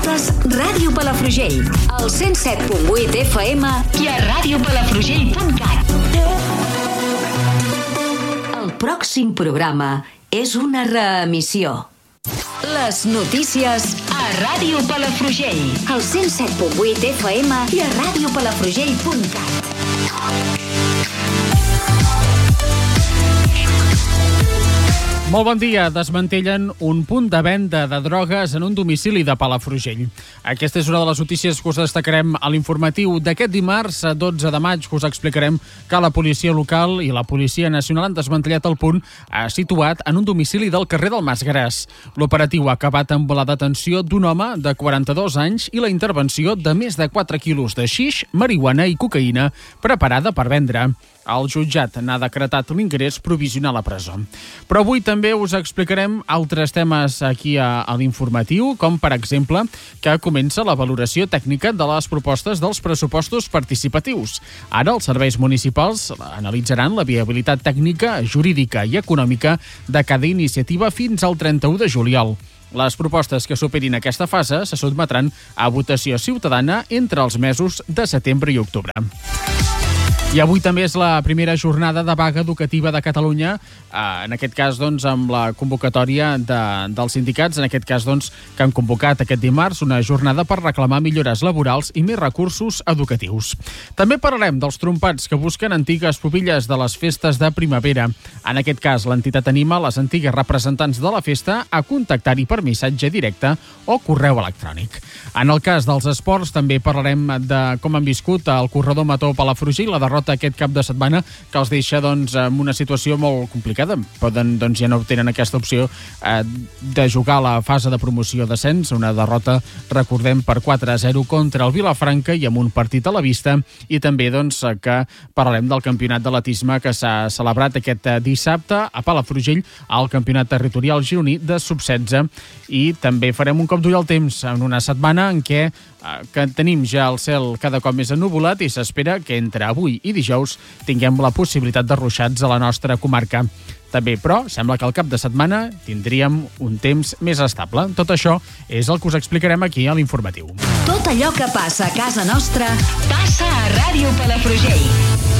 Escoltes Ràdio Palafrugell, al 107.8 FM i a radiopalafrugell.cat. El pròxim programa és una reemissió. Les notícies a Ràdio Palafrugell, al 107.8 FM i a radiopalafrugell.cat. Molt bon dia. Desmantellen un punt de venda de drogues en un domicili de Palafrugell. Aquesta és una de les notícies que us destacarem a l'informatiu d'aquest dimarts, 12 de maig, que us explicarem que la policia local i la Policia Nacional han desmantellat el punt situat en un domicili del carrer del Masgaràs. L'operatiu ha acabat amb la detenció d'un home de 42 anys i la intervenció de més de 4 quilos de xix, marihuana i cocaïna preparada per vendre. El jutjat n'ha decretat l'ingrés provisional a presó. Però avui també us explicarem altres temes aquí a l'informatiu, com per exemple que comença la valoració tècnica de les propostes dels pressupostos participatius. Ara els serveis municipals analitzaran la viabilitat tècnica, jurídica i econòmica de cada iniciativa fins al 31 de juliol. Les propostes que superin aquesta fase se sotmetran a votació ciutadana entre els mesos de setembre i octubre. I avui també és la primera jornada de vaga educativa de Catalunya, en aquest cas amb la convocatòria dels sindicats, en aquest cas que han convocat aquest dimarts una jornada per reclamar millores laborals i més recursos educatius. També parlarem dels trompats que busquen antigues pubilles de les festes de primavera. En aquest cas, l'entitat anima les antigues representants de la festa a contactar-hi per missatge directe o correu electrònic. En el cas dels esports, també parlarem de com han viscut el corredor Mató Palafrugell, la derrota aquest cap de setmana, que els deixa en una situació molt complicada. Poden, ja no tenen aquesta opció de jugar a la fase de promoció descens, una derrota, recordem, per 4-0 contra el Vilafranca i amb un partit a la vista, i també que parlarem del campionat d'atletisme que s'ha celebrat aquest dissabte a Palafrugell, al campionat territorial gironí de sub-16, i també farem un cop d'ull al temps en una setmana en què tenim ja el cel cada cop més ennuvolat i s'espera que entre avui i dijous tinguem la possibilitat de ruixats a la nostra comarca. També, però, sembla que al cap de setmana tindríem un temps més estable. Tot això és el que us explicarem aquí a l'informatiu. Tot allò que passa a casa nostra passa a Ràdio Palafrugell.